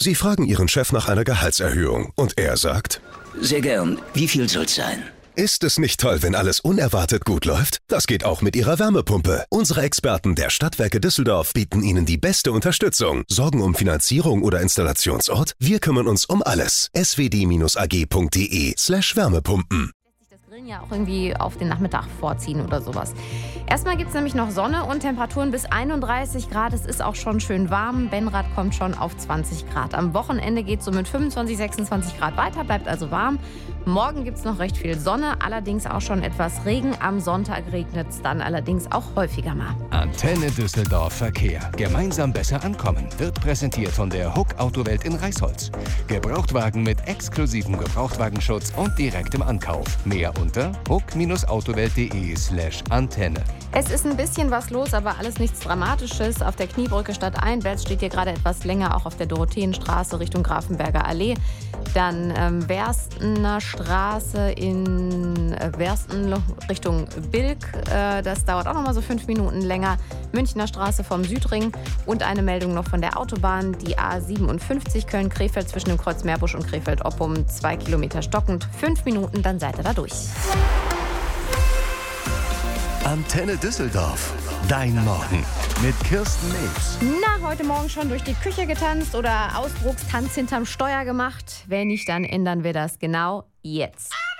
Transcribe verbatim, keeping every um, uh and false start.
Sie fragen Ihren Chef nach einer Gehaltserhöhung und er sagt: Sehr gern. Wie viel soll's sein? Ist es nicht toll, wenn alles unerwartet gut läuft? Das geht auch mit Ihrer Wärmepumpe. Unsere Experten der Stadtwerke Düsseldorf bieten Ihnen die beste Unterstützung. Sorgen um Finanzierung oder Installationsort? Wir kümmern uns um alles. s w d a g punkt d e slash Wärmepumpen. Grillen ja auch irgendwie auf den Nachmittag vorziehen oder sowas. Erstmal gibt es nämlich noch Sonne und Temperaturen bis einunddreißig Grad. Es ist auch schon schön warm. Benrad kommt schon auf zwanzig Grad. Am Wochenende geht es so mit fünfundzwanzig, sechsundzwanzig Grad weiter, bleibt also warm. Morgen gibt es noch recht viel Sonne, allerdings auch schon etwas Regen. Am Sonntag regnet es dann allerdings auch häufiger mal. Antenne Düsseldorf Verkehr. Gemeinsam besser ankommen. Wird präsentiert von der Huck Autowelt in Reisholz. Gebrauchtwagen mit exklusivem Gebrauchtwagenschutz und direktem Ankauf. Mehr unter huck autowelt punkt de slash Antenne. Es ist ein bisschen was los, aber alles nichts Dramatisches. Auf der Kniebrücke Stadt Einwärts steht hier gerade etwas länger, auch auf der Dorotheenstraße Richtung Grafenberger Allee. Dann ähm, Werstener Straße in äh, Wersten Richtung Bilk. Äh, das dauert auch noch mal so fünf Minuten länger. Münchner Straße vom Südring. Und eine Meldung noch von der Autobahn. Die A siebenundfünfzig Köln-Krefeld zwischen dem Kreuz Meerbusch und Krefeld-Oppum. Zwei Kilometer stockend. Fünf Minuten, dann seid ihr da durch. Antenne Düsseldorf. Dein Morgen mit Kirsten Nebs. Na, heute Morgen schon durch die Küche getanzt oder Ausdruckstanz hinterm Steuer gemacht? Wenn nicht, dann ändern wir das genau jetzt.